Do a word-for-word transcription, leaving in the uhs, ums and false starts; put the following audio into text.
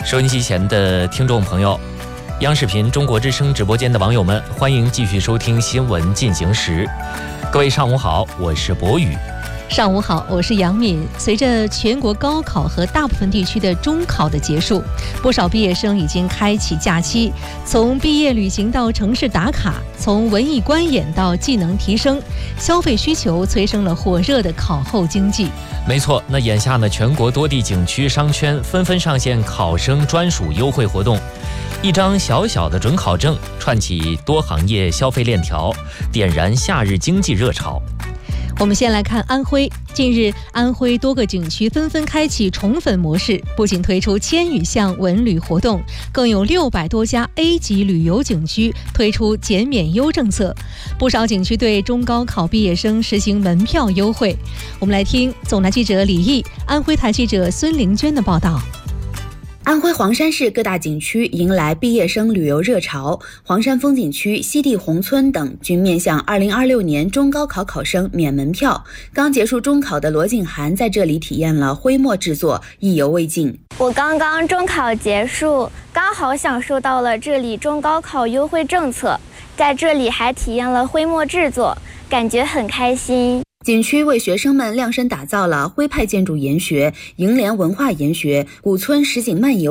收音机前的听众朋友，央视频中国之声直播间的网友们，欢迎继续收听新闻进行时。各位上午好，我是博宇。 上午好，我是杨敏。随着全国高考和大部分地区的中考的结束，不少毕业生已经开启假期，从毕业旅行到城市打卡，从文艺观演到技能提升，消费需求催生了火热的考后经济。 没错，那眼下呢，全国多地景区商圈纷纷上线考生专属优惠活动，一张小小的准考证串起多行业消费链条，点燃夏日经济热潮。 我们先来看安徽。近日，安徽多个景区纷纷开启宠粉模式，不仅推出千余项文旅活动，更有六百多家 A 级旅游景区推出减免优政策。不少景区对中高考毕业生实行门票优惠。我们来听总台记者李毅、安徽台记者孙玲娟的报道。 安徽黄山市各大景区迎来毕业生旅游热潮，黄山风景区、西递宏村等均面向二零二六年中高考考生免门票。刚结束中考的罗静涵在这里体验了徽墨制作，意犹未尽。 我刚刚中考结束，刚好享受到了这里中高考优惠政策，在这里还体验了徽墨制作，感觉很开心。 景区为学生们量身打造了徽派建筑研学、楹联文化研学、古村实景漫游